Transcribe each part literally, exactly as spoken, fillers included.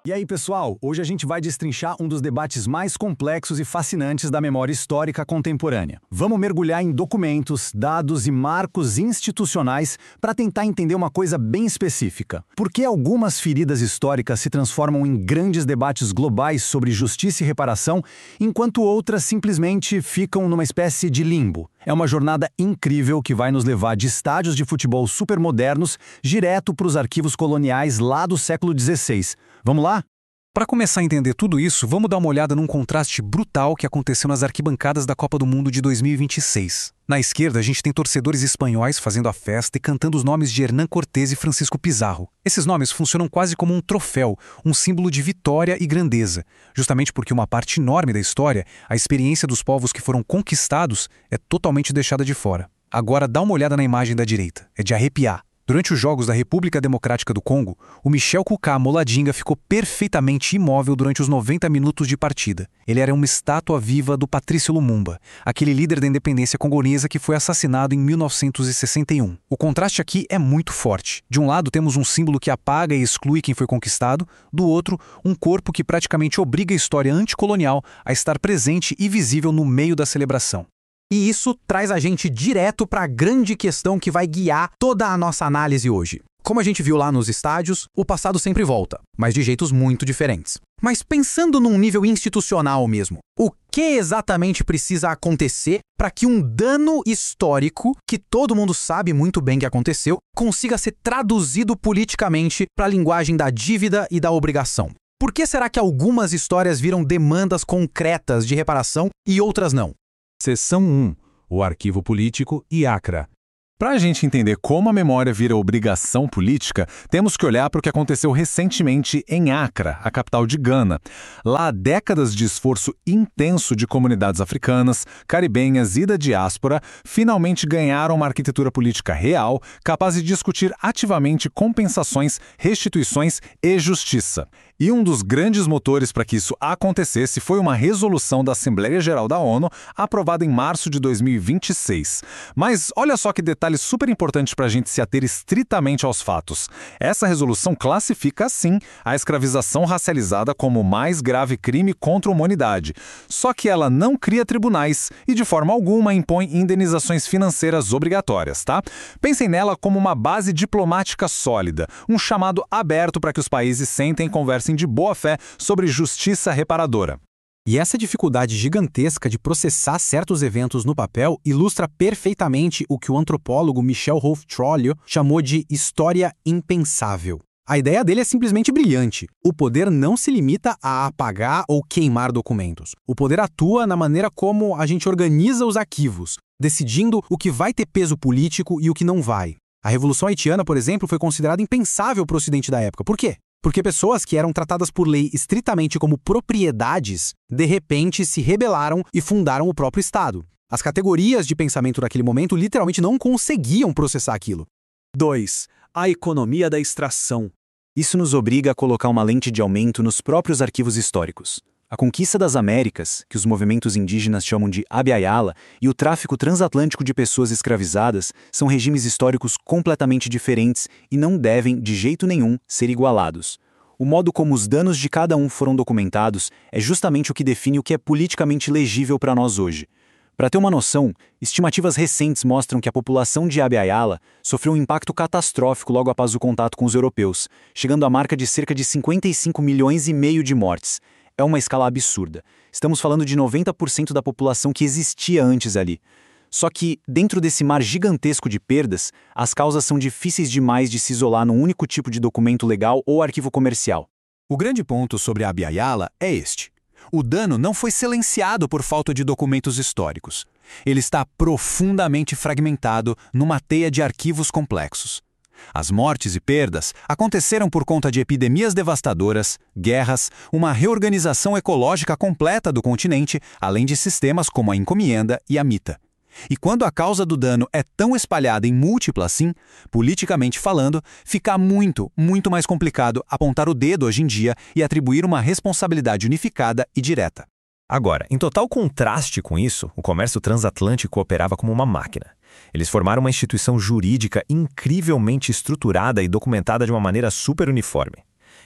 E aí, pessoal, hoje a gente vai destrinchar um dos debates mais complexos e fascinantes da memória histórica contemporânea. Vamos mergulhar em documentos, dados e marcos institucionais para tentar entender uma coisa bem específica. Por que algumas feridas históricas se transformam em grandes debates globais sobre justiça e reparação, enquanto outras simplesmente ficam numa espécie de limbo? É uma jornada incrível que vai nos levar de estádios de futebol supermodernos direto para os arquivos coloniais lá do século dezesseis. Vamos lá? Para começar a entender tudo isso, vamos dar uma olhada num contraste brutal que aconteceu nas arquibancadas da Copa do Mundo de dois mil e vinte e seis. Na esquerda, a gente tem torcedores espanhóis fazendo a festa e cantando os nomes de Hernán Cortés e Francisco Pizarro. Esses nomes funcionam quase como um troféu, um símbolo de vitória e grandeza, justamente porque uma parte enorme da história, a experiência dos povos que foram conquistados, é totalmente deixada de fora. Agora dá uma olhada na imagem da direita, é de arrepiar. Durante os Jogos da República Democrática do Congo, o Michel Kuka Moladinga ficou perfeitamente imóvel durante os noventa minutos de partida. Ele era uma estátua viva do Patrício Lumumba, aquele líder da independência congolesa que foi assassinado em mil novecentos e sessenta e um. O contraste aqui é muito forte. De um lado temos um símbolo que apaga e exclui quem foi conquistado, do outro, um corpo que praticamente obriga a história anticolonial a estar presente e visível no meio da celebração. E isso traz a gente direto para a grande questão que vai guiar toda a nossa análise hoje. Como a gente viu lá nos estádios, o passado sempre volta, mas de jeitos muito diferentes. Mas pensando num nível institucional mesmo, o que exatamente precisa acontecer para que um dano histórico, que todo mundo sabe muito bem que aconteceu, consiga ser traduzido politicamente para a linguagem da dívida e da obrigação? Por que será que algumas histórias viram demandas concretas de reparação e outras não? Seção um. O arquivo político e Acra. Para a gente entender como a memória vira obrigação política, temos que olhar para o que aconteceu recentemente em Accra, a capital de Gana. Lá, décadas de esforço intenso de comunidades africanas, caribenhas e da diáspora finalmente ganharam uma arquitetura política real, capaz de discutir ativamente compensações, restituições e justiça. E um dos grandes motores para que isso acontecesse foi uma resolução da Assembleia Geral da ONU, aprovada em março de dois mil e vinte e seis. Mas olha só que detalhe super importante para a gente se ater estritamente aos fatos. Essa resolução classifica, sim, a escravização racializada como o mais grave crime contra a humanidade. Só que ela não cria tribunais e, de forma alguma, impõe indenizações financeiras obrigatórias, tá? Pensem nela como uma base diplomática sólida, um chamado aberto para que os países sentem e conversem de boa fé sobre justiça reparadora. E essa dificuldade gigantesca de processar certos eventos no papel ilustra perfeitamente o que o antropólogo Michel Rolf-Trollio chamou de história impensável. A ideia dele é simplesmente brilhante. O poder não se limita a apagar ou queimar documentos. O poder atua na maneira como a gente organiza os arquivos, decidindo o que vai ter peso político e o que não vai. A Revolução Haitiana, por exemplo, foi considerada impensável para o Ocidente da época. Por quê? Porque pessoas que eram tratadas por lei estritamente como propriedades, de repente se rebelaram e fundaram o próprio Estado. As categorias de pensamento naquele momento literalmente não conseguiam processar aquilo. dois. A economia da extração. Isso nos obriga a colocar uma lente de aumento nos próprios arquivos históricos. A conquista das Américas, que os movimentos indígenas chamam de Abya-Yala, e o tráfico transatlântico de pessoas escravizadas são regimes históricos completamente diferentes e não devem, de jeito nenhum, ser igualados. O modo como os danos de cada um foram documentados é justamente o que define o que é politicamente legível para nós hoje. Para ter uma noção, estimativas recentes mostram que a população de Abya-Yala sofreu um impacto catastrófico logo após o contato com os europeus, chegando à marca de cerca de cinquenta e cinco milhões e meio de mortes. É uma escala absurda. Estamos falando de noventa por cento da população que existia antes ali. Só que, dentro desse mar gigantesco de perdas, as causas são difíceis demais de se isolar num único tipo de documento legal ou arquivo comercial. O grande ponto sobre a Abya-Yala é este. O dano não foi silenciado por falta de documentos históricos. Ele está profundamente fragmentado numa teia de arquivos complexos. As mortes e perdas aconteceram por conta de epidemias devastadoras, guerras, uma reorganização ecológica completa do continente, além de sistemas como a encomienda e a mita. E quando a causa do dano é tão espalhada e múltipla assim, politicamente falando, fica muito, muito mais complicado apontar o dedo hoje em dia e atribuir uma responsabilidade unificada e direta. Agora, em total contraste com isso, o comércio transatlântico operava como uma máquina. Eles formaram uma instituição jurídica incrivelmente estruturada e documentada de uma maneira super uniforme.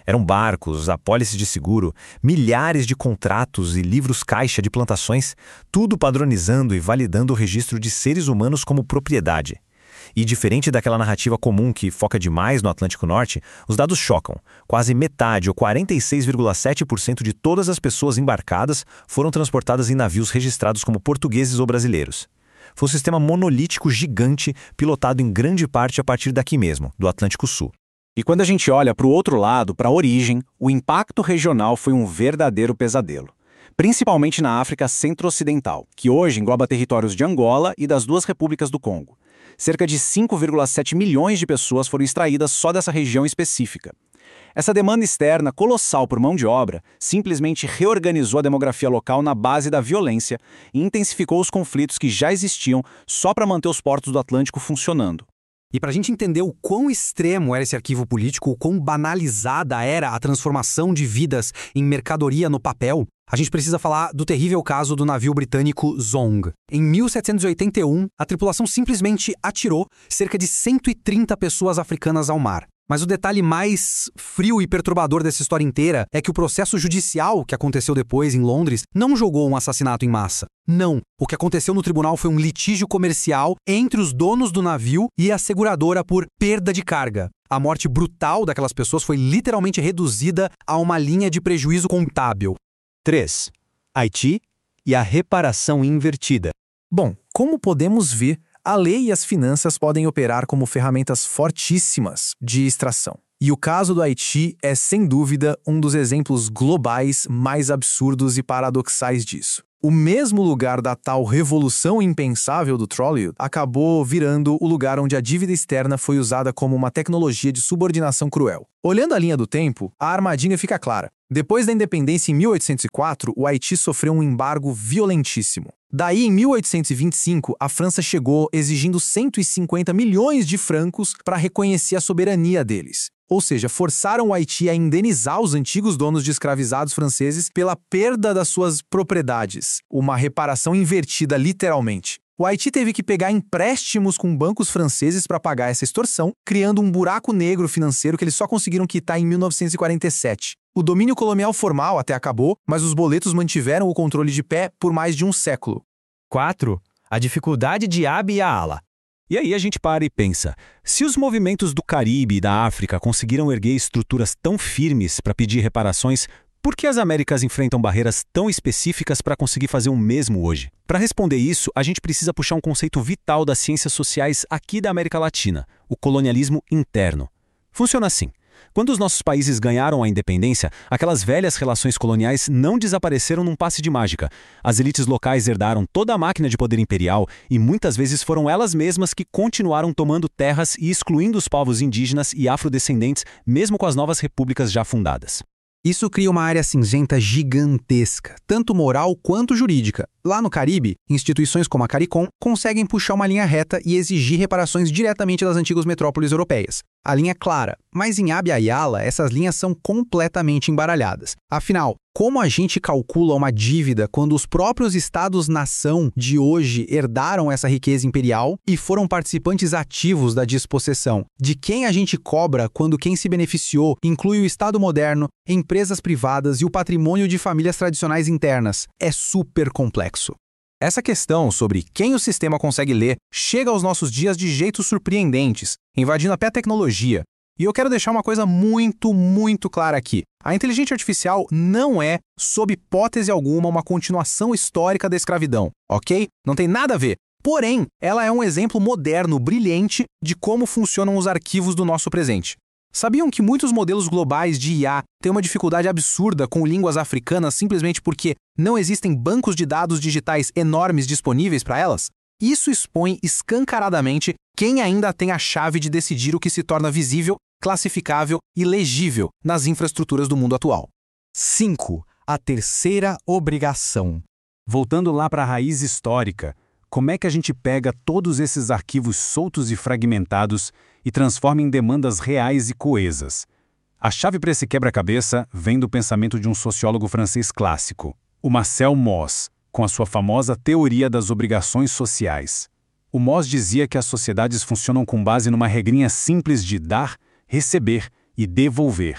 Eram barcos, apólices de seguro, milhares de contratos e livros caixa de plantações, tudo padronizando e validando o registro de seres humanos como propriedade. E diferente daquela narrativa comum que foca demais no Atlântico Norte, os dados chocam. Quase metade, ou quarenta e seis vírgula sete por cento de todas as pessoas embarcadas foram transportadas em navios registrados como portugueses ou brasileiros. Foi um sistema monolítico gigante, pilotado em grande parte a partir daqui mesmo, do Atlântico Sul. E quando a gente olha para o outro lado, para a origem, o impacto regional foi um verdadeiro pesadelo. Principalmente na África Centro-Ocidental, que hoje engloba territórios de Angola e das duas repúblicas do Congo. Cerca de cinco vírgula sete milhões de pessoas foram extraídas só dessa região específica. Essa demanda externa colossal por mão de obra simplesmente reorganizou a demografia local na base da violência e intensificou os conflitos que já existiam só para manter os portos do Atlântico funcionando. E para a gente entender o quão extremo era esse arquivo político, o quão banalizada era a transformação de vidas em mercadoria no papel, a gente precisa falar do terrível caso do navio britânico Zong. Em mil setecentos e oitenta e um, a tripulação simplesmente atirou cerca de cento e trinta pessoas africanas ao mar. Mas o detalhe mais frio e perturbador dessa história inteira é que o processo judicial que aconteceu depois em Londres não julgou um assassinato em massa. Não. O que aconteceu no tribunal foi um litígio comercial entre os donos do navio e a seguradora por perda de carga. A morte brutal daquelas pessoas foi literalmente reduzida a uma linha de prejuízo contábil. três. Haiti e a reparação invertida. Bom, como podemos ver, a lei e as finanças podem operar como ferramentas fortíssimas de extração. E o caso do Haiti é, sem dúvida, um dos exemplos globais mais absurdos e paradoxais disso. O mesmo lugar da tal revolução impensável do Trollywood acabou virando o lugar onde a dívida externa foi usada como uma tecnologia de subordinação cruel. Olhando a linha do tempo, a armadilha fica clara. Depois da independência em mil oitocentos e quatro, o Haiti sofreu um embargo violentíssimo. Daí, em mil oitocentos e vinte e cinco, a França chegou exigindo cento e cinquenta milhões de francos para reconhecer a soberania deles. Ou seja, forçaram o Haiti a indenizar os antigos donos de escravizados franceses pela perda das suas propriedades. Uma reparação invertida, literalmente. O Haiti teve que pegar empréstimos com bancos franceses para pagar essa extorsão, criando um buraco negro financeiro que eles só conseguiram quitar em mil novecentos e quarenta e sete. O domínio colonial formal até acabou, mas os boletos mantiveram o controle de pé por mais de um século. quatro. A dificuldade de Abya-Ala. E aí a gente para e pensa, se os movimentos do Caribe e da África conseguiram erguer estruturas tão firmes para pedir reparações, por que as Américas enfrentam barreiras tão específicas para conseguir fazer o mesmo hoje? Para responder isso, a gente precisa puxar um conceito vital das ciências sociais aqui da América Latina, o colonialismo interno. Funciona assim. Quando os nossos países ganharam a independência, aquelas velhas relações coloniais não desapareceram num passe de mágica. As elites locais herdaram toda a máquina de poder imperial e muitas vezes foram elas mesmas que continuaram tomando terras e excluindo os povos indígenas e afrodescendentes, mesmo com as novas repúblicas já fundadas. Isso cria uma área cinzenta gigantesca, tanto moral quanto jurídica. Lá no Caribe, instituições como a CARICOM conseguem puxar uma linha reta e exigir reparações diretamente das antigas metrópoles europeias. A linha é clara, mas em Abya-Yala essas linhas são completamente embaralhadas. Afinal, como a gente calcula uma dívida quando os próprios estados-nação de hoje herdaram essa riqueza imperial e foram participantes ativos da dispossessão? De quem a gente cobra quando quem se beneficiou inclui o Estado moderno, empresas privadas e o patrimônio de famílias tradicionais internas? É super complexo. Essa questão sobre quem o sistema consegue ler chega aos nossos dias de jeitos surpreendentes, invadindo até a tecnologia. E eu quero deixar uma coisa muito, muito clara aqui. A inteligência artificial não é, sob hipótese alguma, uma continuação histórica da escravidão, ok? Não tem nada a ver. Porém, ela é um exemplo moderno, brilhante, de como funcionam os arquivos do nosso presente. Sabiam que muitos modelos globais de I A têm uma dificuldade absurda com línguas africanas simplesmente porque não existem bancos de dados digitais enormes disponíveis para elas? Isso expõe escancaradamente quem ainda tem a chave de decidir o que se torna visível, classificável e legível nas infraestruturas do mundo atual. cinco. A terceira obrigação. Voltando lá para a raiz histórica, como é que a gente pega todos esses arquivos soltos e fragmentados e transforma em demandas reais e coesas? A chave para esse quebra-cabeça vem do pensamento de um sociólogo francês clássico, o Marcel Mauss, com a sua famosa teoria das obrigações sociais. O Mauss dizia que as sociedades funcionam com base numa regrinha simples de dar, receber e devolver,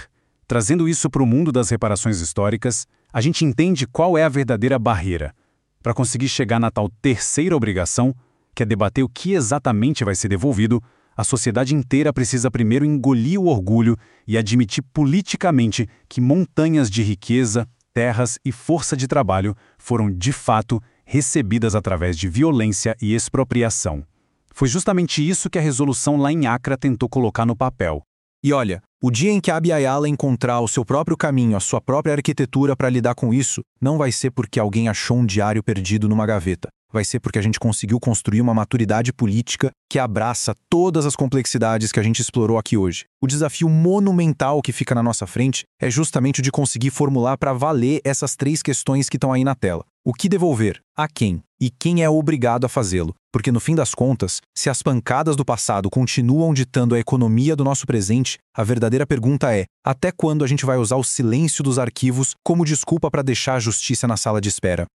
Trazendo isso para o mundo das reparações históricas, a gente entende qual é a verdadeira barreira. Para conseguir chegar na tal terceira obrigação, que é debater o que exatamente vai ser devolvido, a sociedade inteira precisa primeiro engolir o orgulho e admitir politicamente que montanhas de riqueza, terras e força de trabalho foram, de fato, recebidas através de violência e expropriação. Foi justamente isso que a resolução lá em Acra tentou colocar no papel. E olha, o dia em que a Abya-Yala encontrar o seu próprio caminho, a sua própria arquitetura para lidar com isso, não vai ser porque alguém achou um diário perdido numa gaveta. Vai ser porque a gente conseguiu construir uma maturidade política que abraça todas as complexidades que a gente explorou aqui hoje. O desafio monumental que fica na nossa frente é justamente o de conseguir formular para valer essas três questões que estão aí na tela. O que devolver? A quem? E quem é obrigado a fazê-lo? Porque no fim das contas, se as pancadas do passado continuam ditando a economia do nosso presente, a verdadeira pergunta é: até quando a gente vai usar o silêncio dos arquivos como desculpa para deixar a justiça na sala de espera?